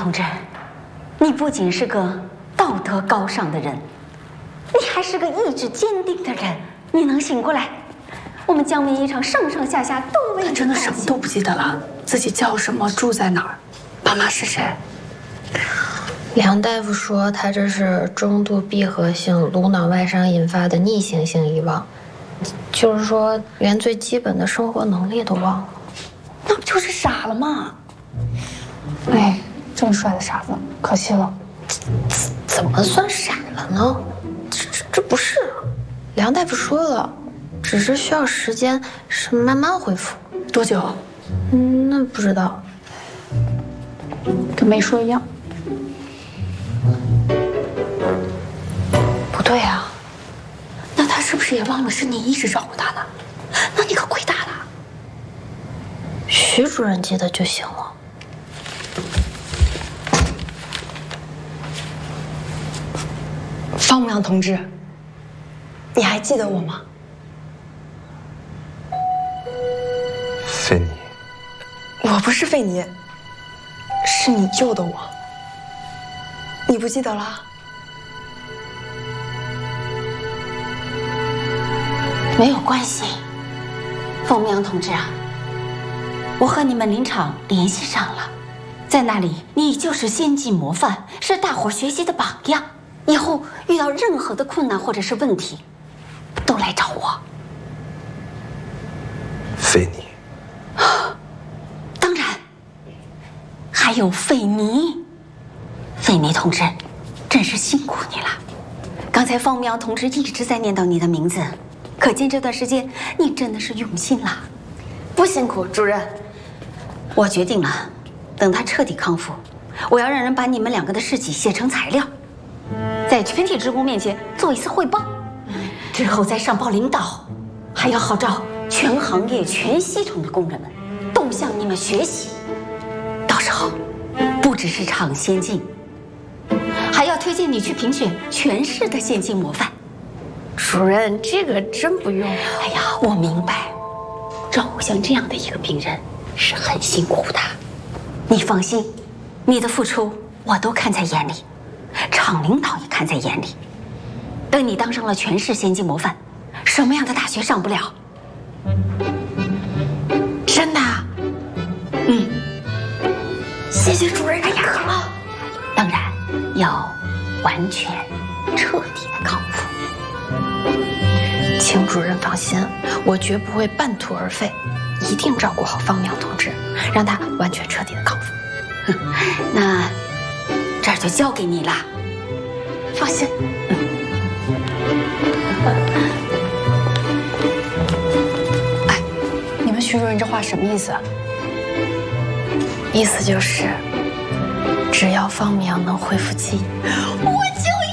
同志，你不仅是个道德高尚的人，你还是个意志坚定的人。你能醒过来？我们江民一场上上下下都为你。 他真的什么都不记得了，自己叫什么，住在哪儿，爸妈是谁？ 梁大夫说他这是中度闭合性颅脑外伤引发的逆行性遗忘，就是说连最基本的生活能力都忘了。 那不就是傻了吗？哎，这么帅的傻子，可惜了。 怎么算傻了呢？这不是，梁大夫说了，只是需要时间，是慢慢恢复。 多久？ 那不知道， 跟没说一样。 不对啊，那他是不是也忘了是你一直照顾他呢？那你可亏大了。徐主任记得就行了。 方牧阳同志，你还记得我吗？ 菲尼， 我不是费尼，是你救的我。你不记得了？ 没有关系，方牧阳同志啊，我和你们林场联系上了，在那里你就是先进模范，是大伙学习的榜样。以后遇到任何的困难或者是问题，都来找我。 菲尼， 当然，还有费尼。费尼同志，真是辛苦你了。刚才方牧阳同志一直在念叨你的名字，可见这段时间你真的是用心了。不辛苦，主任。我决定了，等他彻底康复，我要让人把你们两个的事迹写成材料，在全体职工面前做一次汇报，之后再上报领导，还要号召全行业、全系统的工人们都向你们学习。到时候，不只是厂先进，还要推荐你去评选全市的先进模范。 主任，这个真不用。 哎呀，我明白，照顾像这样的一个病人是很辛苦的。你放心，你的付出我都看在眼里，厂领导也看在眼里。等你当上了全市先进模范，什么样的大学上不了？ 真的？谢谢主任认可了。 当然要完全彻底的康复。 请主任放心，我绝不会半途而废，一定照顾好方淼同志，让他完全彻底的康复。 那这儿就交给你了， 放心。 哎，你们徐主任这话什么意思啊？ 意思就是，只要方淼能恢复记忆，我就